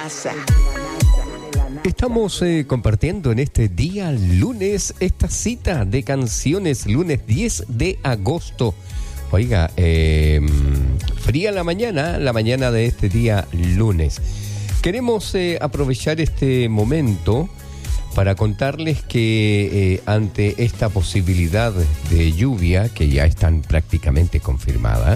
Estamos compartiendo en este día lunes esta cita de canciones, lunes 10 de agosto. Oiga, fría la mañana de este día lunes. Queremos aprovechar este momento para contarles que ante esta posibilidad de lluvia, que ya están prácticamente confirmada,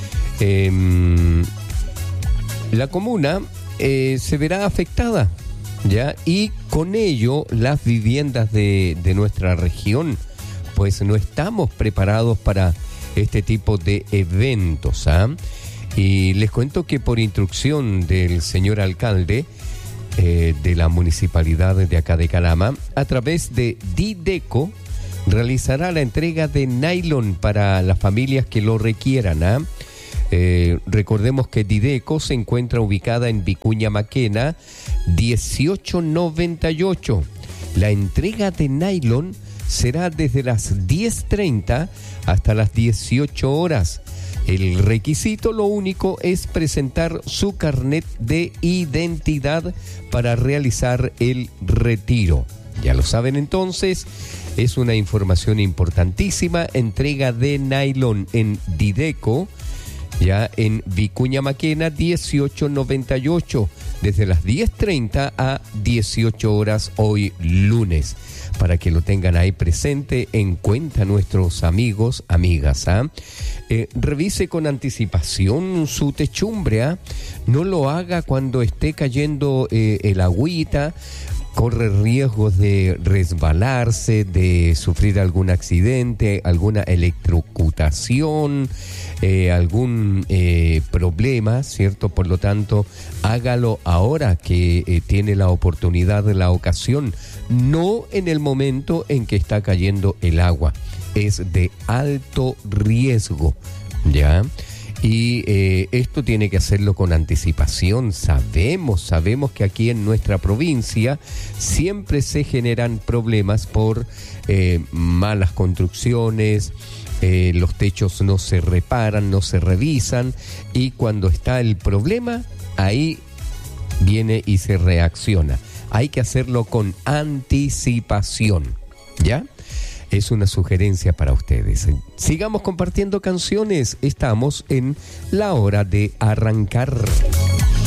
la comuna se verá afectada, ¿ya? Y con ello las viviendas de nuestra región, pues no estamos preparados para este tipo de eventos, ¿ah? Y les cuento que por instrucción del señor alcalde de la municipalidad de acá de Calama, a través de Dideco, realizará la entrega de nylon para las familias que lo requieran, ¿ah? Recordemos que Dideco se encuentra ubicada en Vicuña Maquena 1898. La entrega de nylon será desde las 10:30 hasta las 18 horas. El requisito, lo único, es presentar su carnet de identidad para realizar el retiro. Ya lo saben entonces, es una información importantísima. Entrega de nylon en Dideco, ya en Vicuña Maquena 1898, desde las 10:30 a 18 horas hoy lunes, para que lo tengan ahí presente en cuenta nuestros amigos, amigas, ¿ah? Revise con anticipación su techumbre, ¿ah? No lo haga cuando esté cayendo el agüita. Corre riesgos de resbalarse, de sufrir algún accidente, alguna electrocutación, algún problema, ¿cierto? Por lo tanto, hágalo ahora que tiene la oportunidad, la ocasión, no en el momento en que está cayendo el agua. Es de alto riesgo, ¿ya? Y esto tiene que hacerlo con anticipación. Sabemos que aquí en nuestra provincia siempre se generan problemas por malas construcciones, los techos no se reparan, no se revisan, y cuando está el problema, ahí viene y se reacciona. Hay que hacerlo con anticipación, ¿ya? Es una sugerencia para ustedes. Sigamos compartiendo canciones. Estamos en la hora de arrancar.